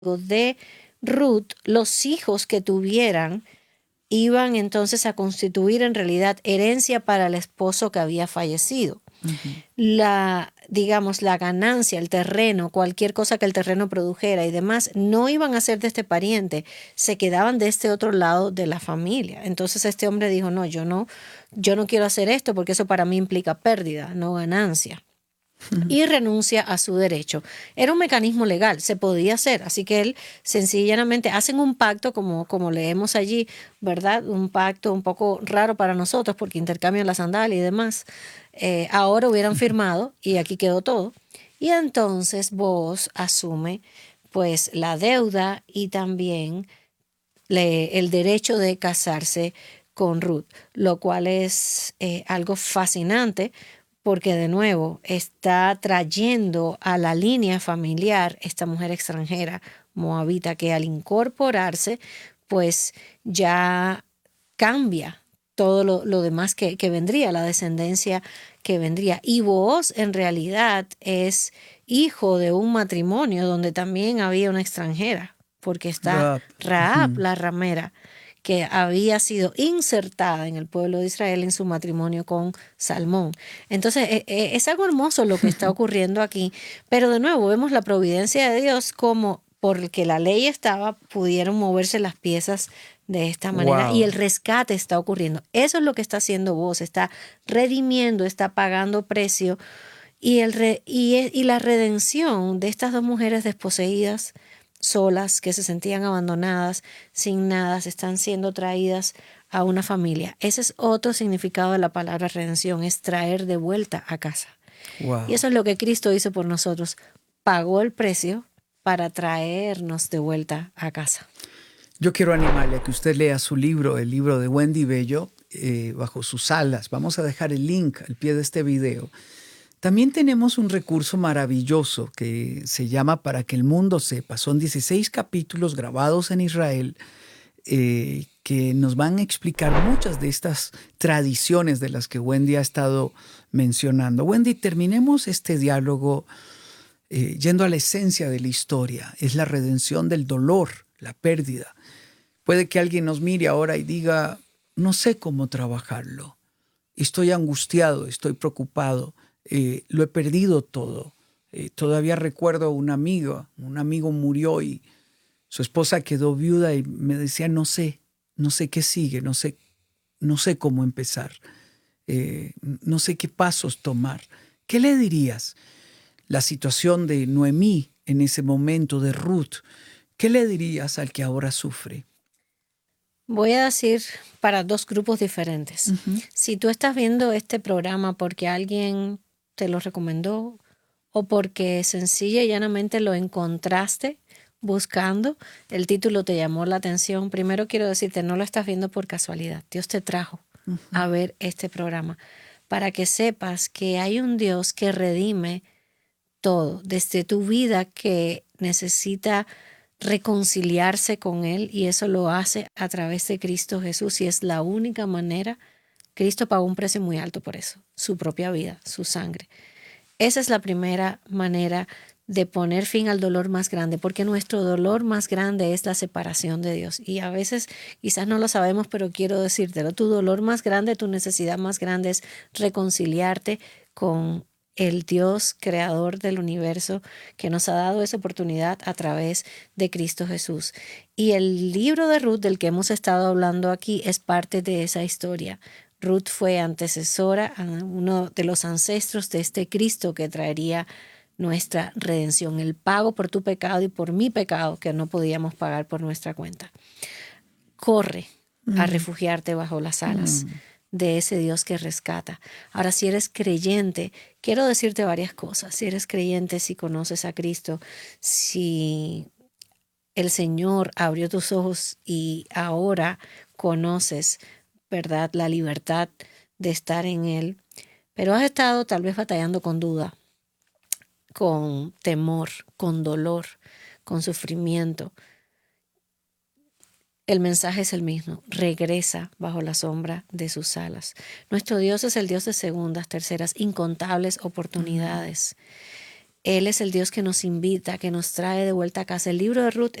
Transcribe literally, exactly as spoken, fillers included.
de Ruth, los hijos que tuvieran iban entonces a constituir en realidad herencia para el esposo que había fallecido. Uh-huh. La, digamos, la ganancia, el terreno, cualquier cosa que el terreno produjera y demás, no iban a ser de este pariente, se quedaban de este otro lado de la familia. Entonces este hombre dijo, no, yo no, yo no quiero hacer esto porque eso para mí implica pérdida, no ganancia. Y renuncia a su derecho. Era un mecanismo legal, se podía hacer, así que él sencillamente hacen un pacto, como, como leemos allí, ¿verdad? Un pacto un poco raro para nosotros porque intercambian la sandalia y demás. Eh, ahora hubieran firmado y aquí quedó todo. Y entonces Booz asume pues la deuda y también le, el derecho de casarse con Ruth, lo cual es eh, algo fascinante. Porque de nuevo está trayendo a la línea familiar esta mujer extranjera moabita que al incorporarse pues ya cambia todo lo, lo demás que, que vendría, la descendencia que vendría. Y Booz en realidad es hijo de un matrimonio donde también había una extranjera, porque está Rahab, Rahab uh-huh. la ramera, que había sido insertada en el pueblo de Israel en su matrimonio con Salmón. Entonces, eh, eh, es algo hermoso lo que está ocurriendo aquí, pero de nuevo vemos la providencia de Dios como porque la ley estaba, pudieron moverse las piezas de esta manera wow. y el rescate está ocurriendo. Eso es lo que está haciendo Booz, está redimiendo, está pagando precio y, el re, y, y la redención de estas dos mujeres desposeídas, solas, que se sentían abandonadas, sin nada, están siendo traídas a una familia. Ese es otro significado de la palabra redención, es traer de vuelta a casa. Wow. Y eso es lo que Cristo hizo por nosotros. Pagó el precio para traernos de vuelta a casa. Yo quiero animarle a que usted lea su libro, el libro de Wendy Bello, eh, Bajo sus alas. Vamos a dejar el link al pie de este video. También tenemos un recurso maravilloso que se llama Para que el mundo sepa. Son dieciséis capítulos grabados en Israel eh, que nos van a explicar muchas de estas tradiciones de las que Wendy ha estado mencionando. Wendy, terminemos este diálogo eh, yendo a la esencia de la historia. Es la redención del dolor, la pérdida. Puede que alguien nos mire ahora y diga, no sé cómo trabajarlo. Estoy angustiado, estoy preocupado. Eh, lo he perdido todo. Eh, todavía recuerdo a un amigo, un amigo murió y su esposa quedó viuda y me decía, no sé, no sé qué sigue, no sé, no sé cómo empezar, eh, no sé qué pasos tomar. ¿Qué le dirías? La situación de Noemí en ese momento, de Ruth, ¿qué le dirías al que ahora sufre? Voy a decir para dos grupos diferentes. Uh-huh. Si tú estás viendo este programa porque alguien te lo recomendó o porque sencilla y llanamente lo encontraste buscando, el título te llamó la atención, primero quiero decirte, no lo estás viendo por casualidad. Dios te trajo uh-huh. a ver este programa para que sepas que hay un Dios que redime todo, desde tu vida que necesita reconciliarse con Él, y eso lo hace a través de Cristo Jesús, y es la única manera. Cristo pagó un precio muy alto por eso, su propia vida, su sangre. Esa es la primera manera de poner fin al dolor más grande, porque nuestro dolor más grande es la separación de Dios. Y a veces quizás no lo sabemos, pero quiero decírtelo, tu dolor más grande, tu necesidad más grande es reconciliarte con el Dios creador del universo, que nos ha dado esa oportunidad a través de Cristo Jesús. Y el libro de Ruth, del que hemos estado hablando aquí, es parte de esa historia. Ruth fue antecesora, uno de los ancestros de este Cristo que traería nuestra redención, el pago por tu pecado y por mi pecado que no podíamos pagar por nuestra cuenta. Corre mm. a refugiarte bajo las alas mm. de ese Dios que rescata. Ahora, si eres creyente, quiero decirte varias cosas. Si eres creyente, si conoces a Cristo, si el Señor abrió tus ojos y ahora conoces, ¿verdad?, la libertad de estar en Él, pero has estado tal vez batallando con duda, con temor, con dolor, con sufrimiento. El mensaje es el mismo: regresa bajo la sombra de sus alas. Nuestro Dios es el Dios de segundas, terceras, incontables oportunidades. Él es el Dios que nos invita, que nos trae de vuelta a casa. El libro de Ruth